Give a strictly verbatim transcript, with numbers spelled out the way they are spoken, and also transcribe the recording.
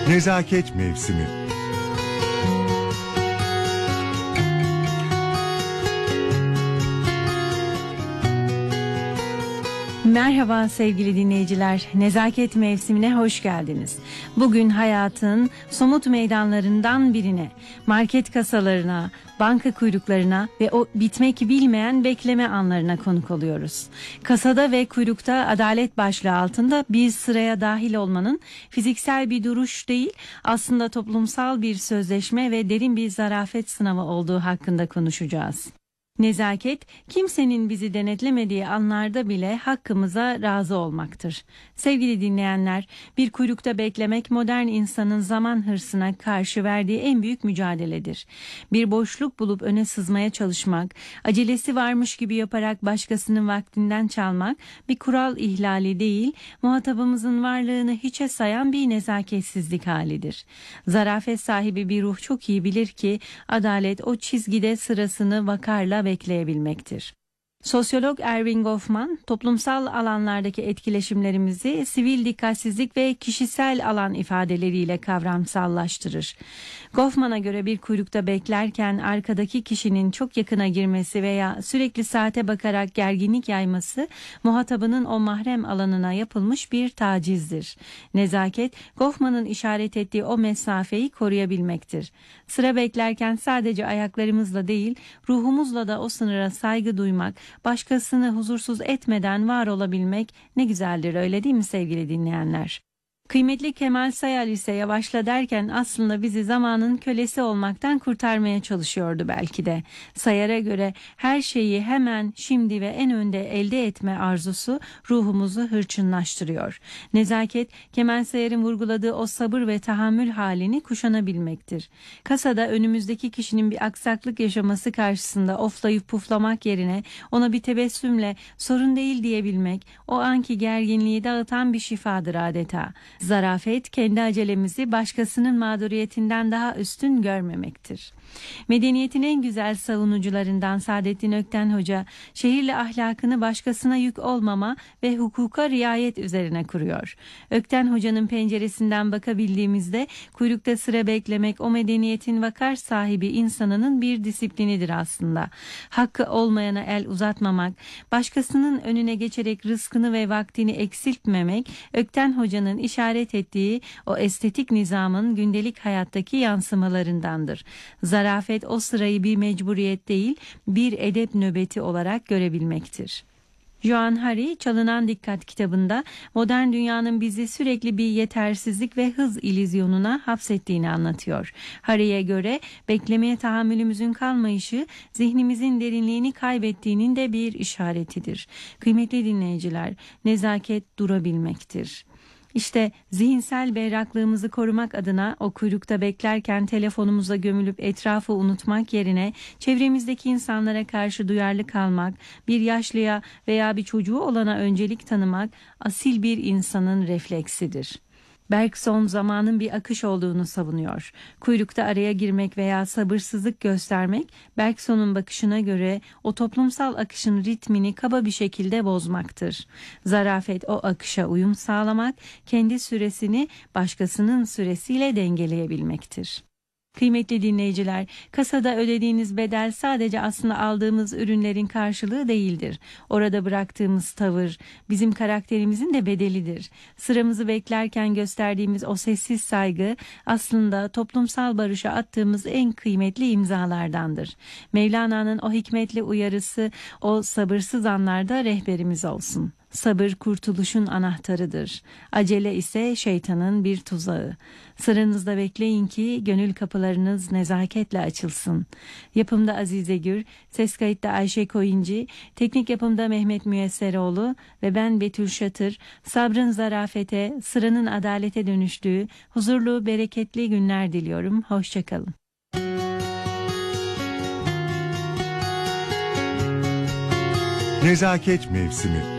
Nezaket mevsimi. Merhaba sevgili dinleyiciler, Nezaket mevsimine hoş geldiniz. Bugün hayatın somut meydanlarından birine, market kasalarına, banka kuyruklarına ve o bitmek bilmeyen bekleme anlarına konuk oluyoruz. Kasada ve kuyrukta adalet başlığı altında bir sıraya dahil olmanın fiziksel bir duruş değil, aslında toplumsal bir sözleşme ve derin bir zarafet sınavı olduğu hakkında konuşacağız. Nezaket, kimsenin bizi denetlemediği anlarda bile hakkımıza razı olmaktır. Sevgili dinleyenler, bir kuyrukta beklemek modern insanın zaman hırsına karşı verdiği en büyük mücadeledir. Bir boşluk bulup öne sızmaya çalışmak, acelesi varmış gibi yaparak başkasının vaktinden çalmak bir kural ihlali değil, muhatabımızın varlığını hiçe sayan bir nezaketsizlik halidir. Zarafet sahibi bir ruh çok iyi bilir ki adalet o çizgide sırasını vakarla bekleyebilmektir. Sosyolog Erving Goffman, toplumsal alanlardaki etkileşimlerimizi sivil dikkatsizlik ve kişisel alan ifadeleriyle kavramsallaştırır. Goffman'a göre bir kuyrukta beklerken arkadaki kişinin çok yakına girmesi veya sürekli saate bakarak gerginlik yayması, muhatabının o mahrem alanına yapılmış bir tacizdir. Nezaket, Goffman'ın işaret ettiği o mesafeyi koruyabilmektir. Sıra beklerken sadece ayaklarımızla değil, ruhumuzla da o sınıra saygı duymak, başkasını huzursuz etmeden var olabilmek ne güzeldir, öyle değil mi sevgili dinleyenler? Kıymetli Kemal Sayar ise yavaşla derken aslında bizi zamanın kölesi olmaktan kurtarmaya çalışıyordu belki de. Sayar'a göre her şeyi hemen, şimdi ve en önde elde etme arzusu ruhumuzu hırçınlaştırıyor. Nezaket, Kemal Sayar'ın vurguladığı o sabır ve tahammül halini kuşanabilmektir. Kasada önümüzdeki kişinin bir aksaklık yaşaması karşısında oflayıp puflamak yerine ona bir tebessümle sorun değil diyebilmek, o anki gerginliği dağıtan bir şifadır adeta. Zarafet, kendi acelemizi başkasının mağduriyetinden daha üstün görmemektir. Medeniyetin en güzel savunucularından Saadettin Ökten Hoca, şehirli ahlakını başkasına yük olmama ve hukuka riayet üzerine kuruyor. Ökten Hoca'nın penceresinden bakabildiğimizde kuyrukta sıra beklemek o medeniyetin vakar sahibi insanının bir disiplinidir aslında. Hakkı olmayana el uzatmamak, başkasının önüne geçerek rızkını ve vaktini eksiltmemek, Ökten Hoca'nın işaret ettiği o estetik nizamın gündelik hayattaki yansımalarındandır. Zarafet o sırayı bir mecburiyet değil, bir edep nöbeti olarak görebilmektir. Joan Hari, Çalınan Dikkat kitabında modern dünyanın bizi sürekli bir yetersizlik ve hız illüzyonuna hapsettiğini anlatıyor. Hari'ye göre beklemeye tahammülümüzün kalmayışı zihnimizin derinliğini kaybettiğinin de bir işaretidir. Kıymetli dinleyiciler, nezaket durabilmektir. İşte zihinsel berraklığımızı korumak adına o kuyrukta beklerken telefonumuza gömülüp etrafı unutmak yerine çevremizdeki insanlara karşı duyarlı kalmak, bir yaşlıya veya bir çocuğu olana öncelik tanımak asil bir insanın refleksidir. Bergson zamanın bir akış olduğunu savunuyor. Kuyrukta araya girmek veya sabırsızlık göstermek, Bergson'un bakışına göre o toplumsal akışın ritmini kaba bir şekilde bozmaktır. Zarafet o akışa uyum sağlamak, kendi süresini başkasının süresiyle dengeleyebilmektir. Kıymetli dinleyiciler, kasada ödediğiniz bedel sadece aslında aldığımız ürünlerin karşılığı değildir. Orada bıraktığımız tavır bizim karakterimizin de bedelidir. Sıramızı beklerken gösterdiğimiz o sessiz saygı aslında toplumsal barışa attığımız en kıymetli imzalardandır. Mevlana'nın o hikmetli uyarısı o sabırsız anlarda rehberimiz olsun. Sabır kurtuluşun anahtarıdır. Acele ise şeytanın bir tuzağı. Sıranızda bekleyin ki gönül kapılarınız nezaketle açılsın. Yapımda Azize Gür, ses kayıtta Ayşe Koyuncu, teknik yapımda Mehmet Müyesseroğlu ve ben Betül Şatır, sabrın zarafete, sıranın adalete dönüştüğü huzurlu, bereketli günler diliyorum. Hoşçakalın. Nezaket mevsimi.